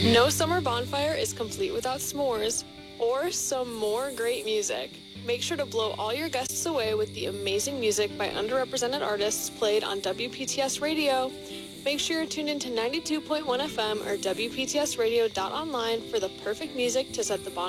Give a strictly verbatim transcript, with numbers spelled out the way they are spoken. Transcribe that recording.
No summer bonfire is complete without s'mores or some more great music. Make sure to blow all your guests away with the amazing music by underrepresented artists played on W P T S Radio. Make sure you're tuned into ninety-two point one F M or W P T S radio dot online for the perfect music to set the bonfire.